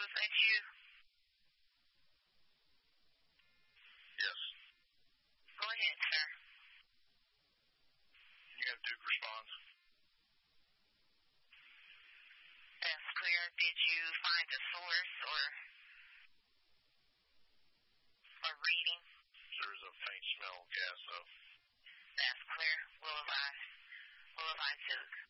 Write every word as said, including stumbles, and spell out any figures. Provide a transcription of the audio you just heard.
was that you? Yes. Go ahead, sir. You have Duke respond. That's clear. Did you find a source or or reading? There's a faint smell of gas, though. That's clear. We'll advise. We'll advise Duke.